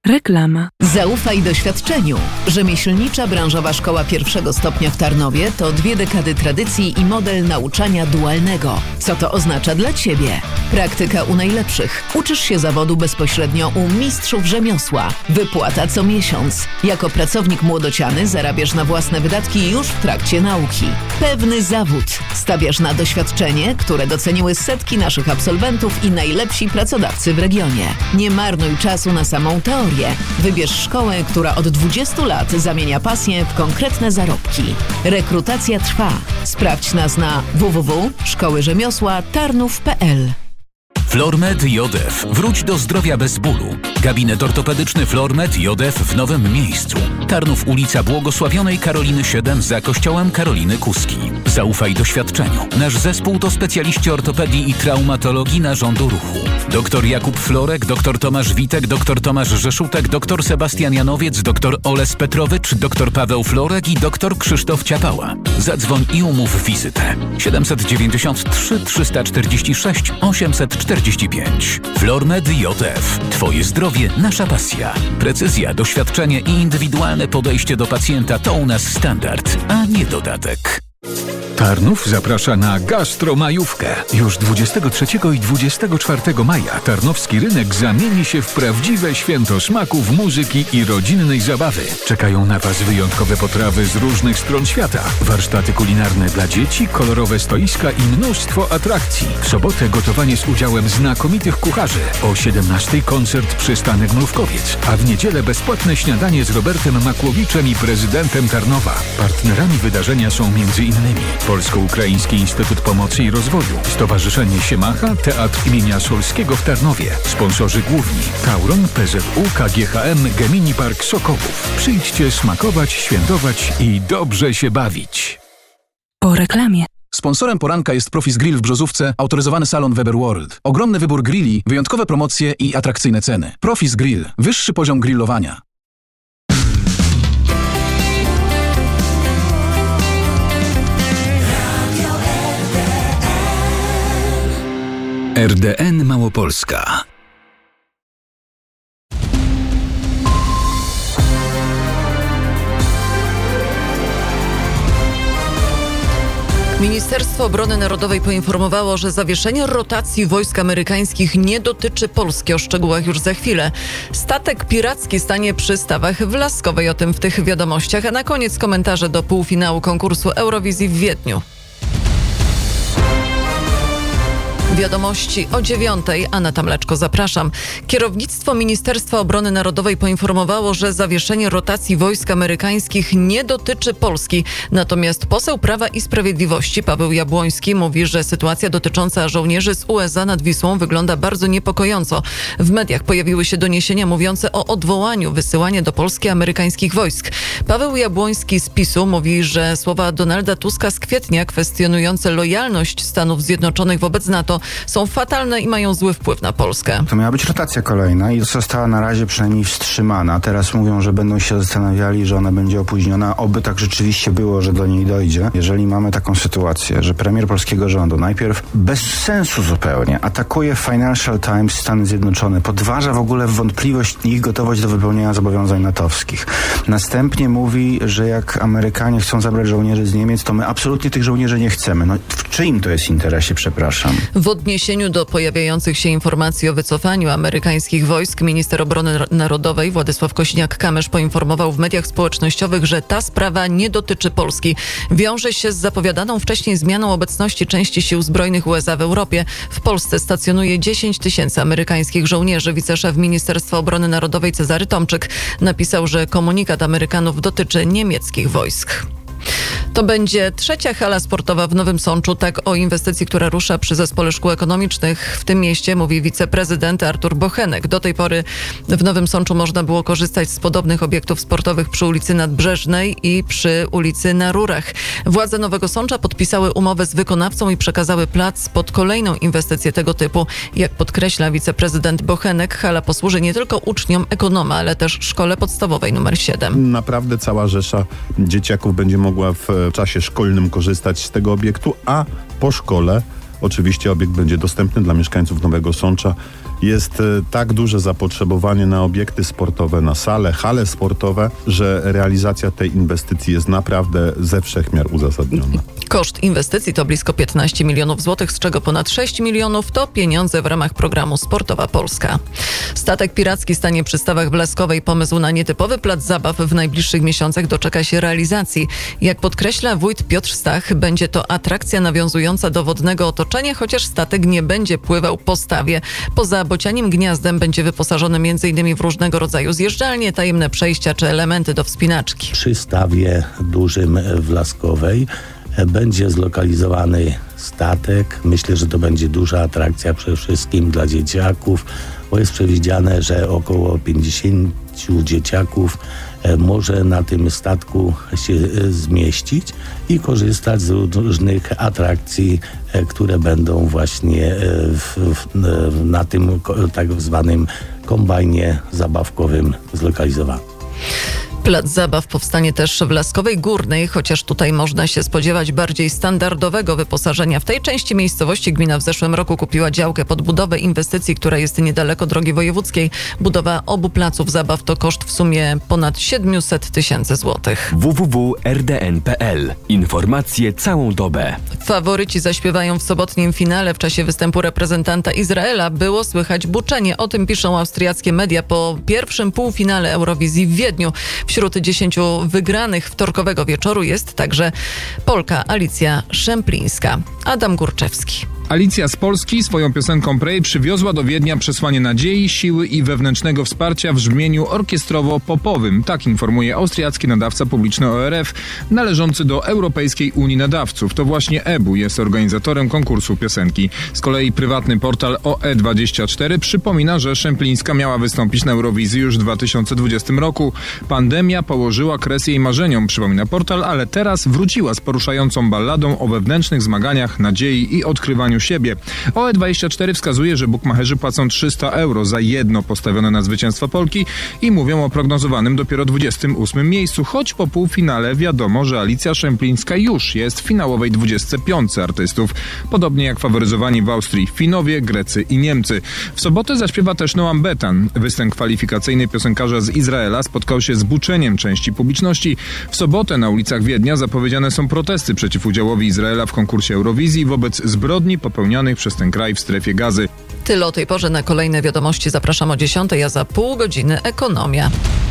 Reklama. Zaufaj doświadczeniu. Rzemieślnicza branżowa szkoła pierwszego stopnia w Tarnowie to 2 dekady tradycji i model nauczania dualnego. Co to oznacza dla Ciebie? Praktyka u najlepszych. Uczysz się zawodu bezpośrednio u mistrzów rzemiosła. Wypłata co miesiąc. Jako pracownik młodociany zarabiasz na własne wydatki już w trakcie nauki. Pewny zawód. Stawiasz na doświadczenie, które doceniły setki naszych absolwentów i najlepsi pracodawcy w regionie. Nie marnuj czasu na samą teorię. Wybierz szkołę, która od 20 lat zamienia pasję w konkretne zarobki. Rekrutacja trwa. Sprawdź nas na www.szkołyrzemiosła-tarnów.pl. Flormed JF. Wróć do zdrowia bez bólu. Gabinet ortopedyczny Flormed JF w nowym miejscu. Tarnów, ulica Błogosławionej Karoliny 7 za kościołem Karoliny Kuski. Zaufaj doświadczeniu. Nasz zespół to specjaliści ortopedii i traumatologii narządu ruchu. Dr Jakub Florek, dr Tomasz Witek, dr Tomasz Rzeszutek, dr Sebastian Janowiec, dr Oles Petrowicz, dr Paweł Florek i dr Krzysztof Ciapała. Zadzwoń i umów wizytę. 793 346 845. Flormed JF. Twoje zdrowie, nasza pasja. Precyzja, doświadczenie i indywidualne podejście do pacjenta to u nas standard, a nie dodatek. Tarnów zaprasza na gastromajówkę. Już 23 i 24 maja tarnowski rynek zamieni się w prawdziwe święto smaków, muzyki i rodzinnej zabawy. Czekają na Was wyjątkowe potrawy z różnych stron świata, warsztaty kulinarne dla dzieci, kolorowe stoiska i mnóstwo atrakcji. W sobotę gotowanie z udziałem znakomitych kucharzy. O 17 koncert Przystanek Mrówkowiec, a w niedzielę bezpłatne śniadanie z Robertem Makłowiczem i prezydentem Tarnowa. Partnerami wydarzenia są m.in. Polsko-Ukraiński Instytut Pomocy i Rozwoju, Stowarzyszenie Siemacha, Teatr imienia Solskiego w Tarnowie, sponsorzy główni Tauron, PZU, KGHM, Gemini Park Sokołów. Przyjdźcie smakować, świętować i dobrze się bawić. Po reklamie. Sponsorem poranka jest Profis Grill w Brzozówce, autoryzowany salon Weber World. Ogromny wybór grilli, wyjątkowe promocje i atrakcyjne ceny. Profis Grill. Wyższy poziom grillowania. RDN Małopolska. Ministerstwo Obrony Narodowej poinformowało, że zawieszenie rotacji wojsk amerykańskich nie dotyczy Polski. O szczegółach już za chwilę. Statek piracki stanie przy stawach w Laskowej. O tym w tych wiadomościach. A na koniec komentarze do półfinału konkursu Eurowizji w Wiedniu. Wiadomości o 9:00. Aneta Mleczko, zapraszam. Kierownictwo Ministerstwa Obrony Narodowej poinformowało, że zawieszenie rotacji wojsk amerykańskich nie dotyczy Polski. Natomiast poseł Prawa i Sprawiedliwości Paweł Jabłoński mówi, że sytuacja dotycząca żołnierzy z USA nad Wisłą wygląda bardzo niepokojąco. W mediach pojawiły się doniesienia mówiące o odwołaniu wysyłania do Polski amerykańskich wojsk. Paweł Jabłoński z PiS-u mówi, że słowa Donalda Tuska z kwietnia kwestionujące lojalność Stanów Zjednoczonych wobec NATO są fatalne i mają zły wpływ na Polskę. To miała być rotacja kolejna i została na razie przynajmniej wstrzymana. Teraz mówią, że będą się zastanawiali, że ona będzie opóźniona. Oby tak rzeczywiście było, że do niej dojdzie. Jeżeli mamy taką sytuację, że premier polskiego rządu najpierw bez sensu zupełnie atakuje Financial Times Stany Zjednoczone, podważa w ogóle wątpliwość ich gotowość do wypełnienia zobowiązań natowskich. Następnie mówi, że jak Amerykanie chcą zabrać żołnierzy z Niemiec, to my absolutnie tych żołnierzy nie chcemy. No w czyim to jest interesie, przepraszam? W odniesieniu do pojawiających się informacji o wycofaniu amerykańskich wojsk, minister obrony narodowej Władysław Kosiniak-Kamysz poinformował w mediach społecznościowych, że ta sprawa nie dotyczy Polski. Wiąże się z zapowiadaną wcześniej zmianą obecności części sił zbrojnych USA w Europie. W Polsce stacjonuje 10 000 amerykańskich żołnierzy. Wiceszef Ministerstwa Obrony Narodowej Cezary Tomczyk napisał, że komunikat Amerykanów dotyczy niemieckich wojsk. To będzie 3. hala sportowa w Nowym Sączu. Tak o inwestycji, która rusza przy Zespole Szkół Ekonomicznych w tym mieście, mówi wiceprezydent Artur Bochenek. Do tej pory w Nowym Sączu można było korzystać z podobnych obiektów sportowych przy ulicy Nadbrzeżnej i przy ulicy na Rurach. Władze Nowego Sącza podpisały umowę z wykonawcą i przekazały plac pod kolejną inwestycję tego typu. Jak podkreśla wiceprezydent Bochenek, hala posłuży nie tylko uczniom ekonoma, ale też szkole podstawowej nr 7. Naprawdę cała rzesza dzieciaków będzie mogła w czasie szkolnym korzystać z tego obiektu, a po szkole oczywiście obiekt będzie dostępny dla mieszkańców Nowego Sącza jest tak duże zapotrzebowanie na obiekty sportowe, na hale sportowe, że realizacja tej inwestycji jest naprawdę ze wszechmiar uzasadniona. Koszt inwestycji to blisko 15 milionów złotych, z czego ponad 6 milionów to pieniądze w ramach programu Sportowa Polska. Statek piracki stanie przy stawach Blaskowej. Pomysł na nietypowy plac zabaw w najbliższych miesiącach doczeka się realizacji. Jak podkreśla wójt Piotr Stach, będzie to atrakcja nawiązująca do wodnego otoczenia, chociaż statek nie będzie pływał po stawie. Poza bocianim gniazdem będzie wyposażony m.in. w różnego rodzaju zjeżdżalnie, tajemne przejścia czy elementy do wspinaczki. Przy stawie dużym w Laskowej będzie zlokalizowany statek. Myślę, że to będzie duża atrakcja przede wszystkim dla dzieciaków, bo jest przewidziane, że około 50 dzieciaków może na tym statku się zmieścić i korzystać z różnych atrakcji, które będą właśnie na tym tak zwanym kombajnie zabawkowym zlokalizowane. Plac zabaw powstanie też w Laskowej Górnej, chociaż tutaj można się spodziewać bardziej standardowego wyposażenia. W tej części miejscowości gmina w zeszłym roku kupiła działkę pod budowę inwestycji, która jest niedaleko drogi wojewódzkiej. Budowa obu placów zabaw to koszt w sumie ponad 700 tysięcy złotych. www.rdn.pl. Informacje całą dobę. Faworyci zaśpiewają w sobotnim finale. W czasie występu reprezentanta Izraela było słychać buczenie. O tym piszą austriackie media po pierwszym półfinale Eurowizji w Wiedniu. Wśród 10 wygranych wtorkowego wieczoru jest także Polka Alicja Szemplińska. Adam Górczewski. Alicja z Polski swoją piosenką Pray przywiozła do Wiednia przesłanie nadziei, siły i wewnętrznego wsparcia w brzmieniu orkiestrowo-popowym. Tak informuje austriacki nadawca publiczny ORF, należący do Europejskiej Unii Nadawców. To właśnie EBU jest organizatorem konkursu piosenki. Z kolei prywatny portal OE24 przypomina, że Szemplińska miała wystąpić na Eurowizji już w 2020 roku. Pandemia położyła kres jej marzeniom, przypomina portal, ale teraz wróciła z poruszającą balladą o wewnętrznych zmaganiach, nadziei i odkrywaniu siebie. OE24 wskazuje, że bukmacherzy płacą 300 euro za jedno postawione na zwycięstwo Polki i mówią o prognozowanym dopiero 28 miejscu, choć po półfinale wiadomo, że Alicja Szemplińska już jest w finałowej 25 artystów. Podobnie jak faworyzowani w Austrii Finowie, Grecy i Niemcy. W sobotę zaśpiewa też Noam Betan. Występ kwalifikacyjny piosenkarza z Izraela spotkał się z buczeniem części publiczności. W sobotę na ulicach Wiednia zapowiedziane są protesty przeciw udziałowi Izraela w konkursie Eurowizji wobec zbrodni popełnianych przez ten kraj w strefie Gazy. Tyle o tej porze. Na kolejne wiadomości zapraszam o 10:00, a za pół godziny ekonomia.